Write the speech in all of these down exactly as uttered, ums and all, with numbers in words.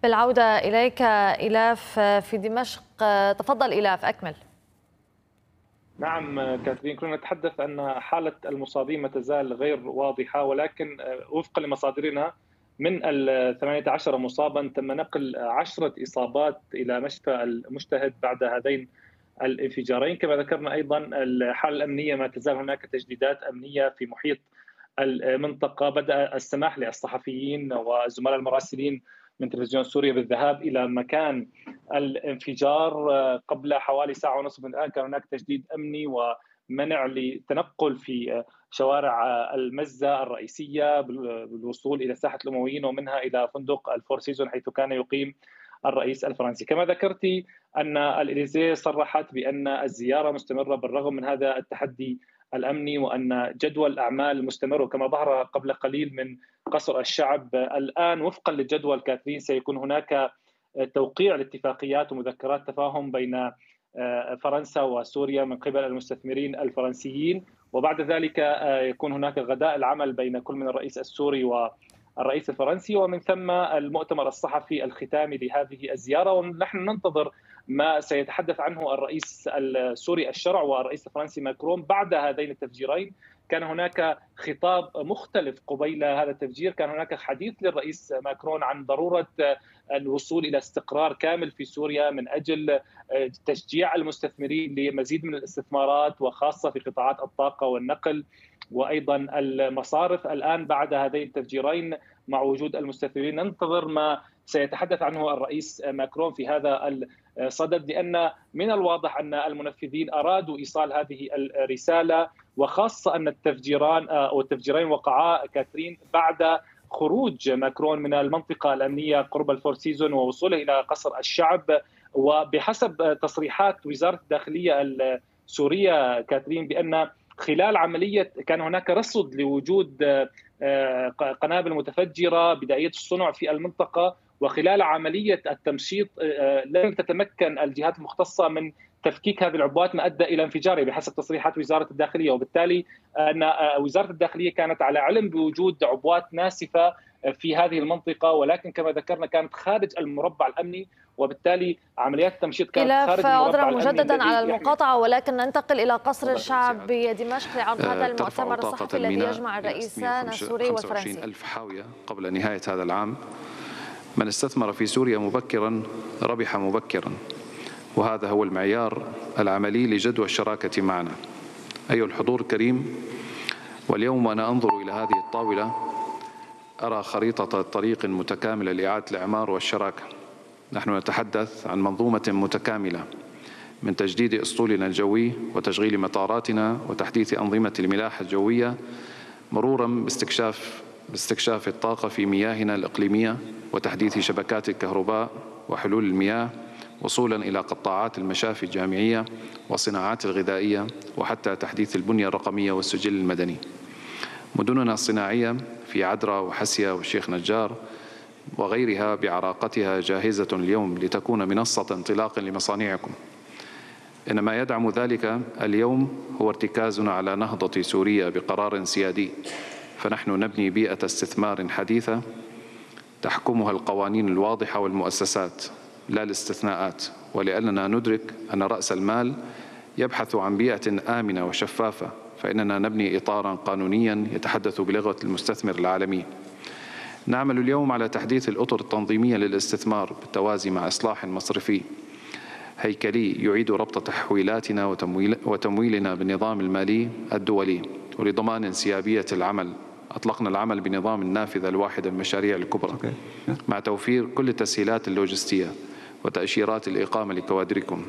بالعودة إليك إلاف في دمشق. تفضل إلاف، أكمل. نعم كاترين، كنا نتحدث أن حالة المصابين ما تزال غير واضحة، ولكن وفقا لمصادرنا من ال ثمانية عشر مصابا تم نقل عشرة إصابات إلى مشفى المجتهد بعد هذين الانفجارين. كما ذكرنا أيضا الحالة الأمنية ما تزال هناك تجديدات أمنية في محيط المنطقة. بدأ السماح للصحفيين والزملاء المراسلين من تلفزيون سوريا بالذهاب إلى مكان الانفجار قبل حوالي ساعة ونصف من الآن. كان هناك تجديد أمني ومنع للتنقل في شوارع المزة الرئيسية بالوصول إلى ساحة الأمويين ومنها إلى فندق الفور سيزون حيث كان يقيم الرئيس الفرنسي. كما ذكرتي أن الإليزيه صرحت بأن الزيارة مستمرة بالرغم من هذا التحدي الأمني، وأن جدول الأعمال مستمر. وكما ظهر قبل قليل من قصر الشعب، الآن وفقا للجدول كاترين سيكون هناك توقيع لاتفاقيات ومذكرات تفاهم بين فرنسا وسوريا من قبل المستثمرين الفرنسيين، وبعد ذلك يكون هناك غداء العمل بين كل من الرئيس السوري والرئيس الفرنسي، ومن ثم المؤتمر الصحفي الختامي لهذه الزيارة. ونحن ننتظر ما سيتحدث عنه الرئيس السوري الشرع والرئيس الفرنسي ماكرون بعد هذين التفجيرين. كان هناك خطاب مختلف قبيل هذا التفجير، كان هناك حديث للرئيس ماكرون عن ضرورة الوصول إلى استقرار كامل في سوريا من أجل تشجيع المستثمرين لمزيد من الاستثمارات وخاصة في قطاعات الطاقة والنقل وأيضا المصارف. الآن بعد هذين التفجيرين مع وجود المستثمرين ننتظر ما سيتحدث عنه الرئيس ماكرون في هذا الصدد، لأن من الواضح أن المنفذين أرادوا إيصال هذه الرسالة، وخاصة أن التفجيران أو التفجيرين وقعا كاترين بعد خروج ماكرون من المنطقة الأمنية قرب الفور سيزون ووصوله إلى قصر الشعب. وبحسب تصريحات وزارة الداخلية السورية كاترين بأن خلال عملية كان هناك رصد لوجود قنابل متفجرة بدائية الصنع في المنطقة، وخلال عملية التمشيط لم تتمكن الجهات المختصة من تفكيك هذه العبوات ما أدى إلى انفجاره بحسب تصريحات وزارة الداخلية. وبالتالي أن وزارة الداخلية كانت على علم بوجود عبوات ناسفة في هذه المنطقة، ولكن كما ذكرنا كانت خارج المربع الأمني، وبالتالي عمليات التمشيط كانت خارج المربع الأمني. مجددا على المقاطعة، ولكن ننتقل إلى قصر الشعب بدمشق لعرض هذا المؤتمر الصحفي الذي يجمع الرئيسان السوري والفرنسي. ألف حاوية قبل نهاية هذا العام. من استثمر في سوريا مبكرا ربح مبكرا، وهذا هو المعيار العملي لجدوى الشراكة معنا. أيها الحضور الكريم، واليوم وأنا أنظر إلى هذه الطاولة أرى خريطة طريق متكاملة لإعادة الإعمار والشراكة. نحن نتحدث عن منظومة متكاملة من تجديد أسطولنا الجوي وتشغيل مطاراتنا وتحديث أنظمة الملاحة الجوية، مرورا باستكشاف باستكشاف الطاقة في مياهنا الإقليمية وتحديث شبكات الكهرباء وحلول المياه، وصولا إلى قطاعات المشافي الجامعية والصناعات الغذائية، وحتى تحديث البنية الرقمية والسجل المدني. مدننا الصناعية في عدرا وحسيا والشيخ نجار وغيرها بعراقتها جاهزة اليوم لتكون منصة انطلاق لمصانعكم. إن ما يدعم ذلك اليوم هو ارتكازنا على نهضة سوريا بقرار سيادي، فنحن نبني بيئة استثمار حديثة تحكمها القوانين الواضحة والمؤسسات لا الاستثناءات، ولأننا ندرك أن رأس المال يبحث عن بيئة آمنة وشفافة، فإننا نبني إطاراً قانونياً يتحدث بلغة المستثمر العالمي. نعمل اليوم على تحديث الأطر التنظيمية للاستثمار بالتوازي مع إصلاح مصرفي هيكلي يعيد ربط تحويلاتنا وتمويل وتمويلنا بالنظام المالي الدولي. ولضمان انسيابية العمل أطلقنا العمل بنظام النافذة الواحدة المشاريع الكبرى مع توفير كل التسهيلات اللوجستية وتأشيرات الإقامة لكوادركم.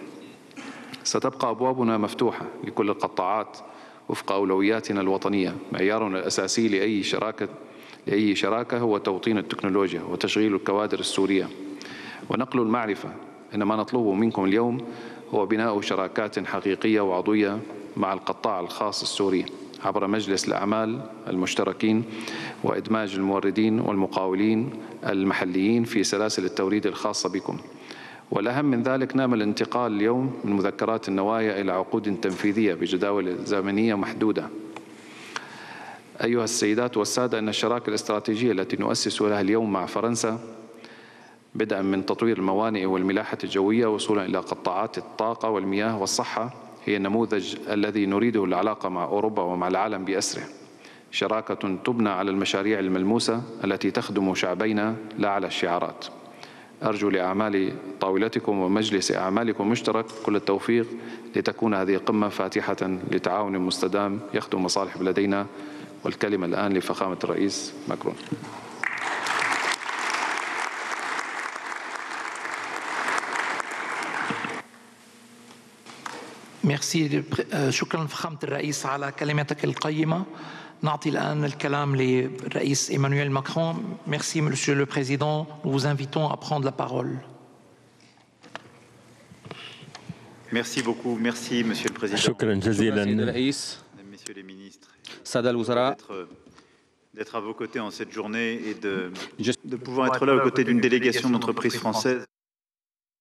ستبقى أبوابنا مفتوحة لكل القطاعات وفق أولوياتنا الوطنية. معيارنا الأساسي لأي شراكة لأي شراكة هو توطين التكنولوجيا وتشغيل الكوادر السورية ونقل المعرفة. إن ما نطلبه منكم اليوم هو بناء شراكات حقيقية وعضوية مع القطاع الخاص السوري عبر مجلس الأعمال المشتركين، وإدماج الموردين والمقاولين المحليين في سلاسل التوريد الخاصة بكم. والأهم من ذلك نعمل الانتقال اليوم من مذكرات النوايا إلى عقود تنفيذية بجداول زمنية محدودة. أيها السيدات والسادة، أن الشراكة الاستراتيجية التي نؤسس لها اليوم مع فرنسا بدءا من تطوير الموانئ والملاحة الجوية وصولا إلى قطاعات الطاقة والمياه والصحة، هي النموذج الذي نريده العلاقة مع أوروبا ومع العالم بأسره. شراكة تبنى على المشاريع الملموسة التي تخدم شعبينا لا على الشعارات. أرجو لأعمال طاولتكم ومجلس أعمالكم المشترك كل التوفيق لتكون هذه قمة فاتحة لتعاون مستدام يخدم مصالح بلدينا. والكلمة الآن لفخامة الرئيس ماكرون. ميرسي. شكرا فخامة الرئيس على كلمتك القيمة. نعطي الآن الكلام للرئيس إيمانويل ماكرون. Merci, Monsieur le Président. Nous vous invitons à prendre la parole. Merci beaucoup. Merci, Monsieur le Président. شكرا جزيلا Messieurs les ministres. سادة الوزراء. D'être à vos côtés en cette journée et de, de pouvoir être là aux côtés d'une délégation d'entreprises françaises.